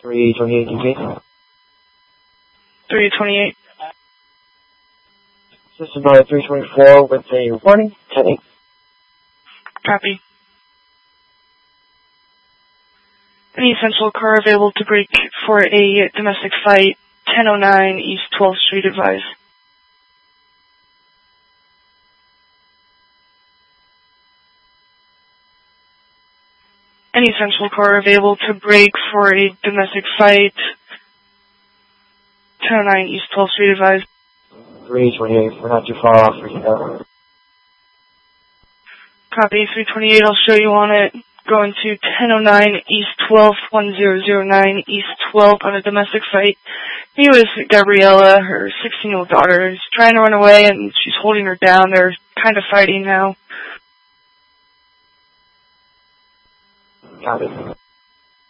328 DP. 328. System by 324 with a warning. 10-8. Copy. Any Central car available to brake for a domestic flight, 1009 East 12th Street, advise. Any Central car available to brake for a domestic flight, 1009 East 12th Street, advise. 328, we're not too far off for you now. Copy, 328, I'll show you on it. Going to 1009 East 12th, 1009 East 12th on a domestic flight. He was Gabriella, her 16-year-old daughter, is trying to run away and she's holding her down. They're kind of fighting now. Copy.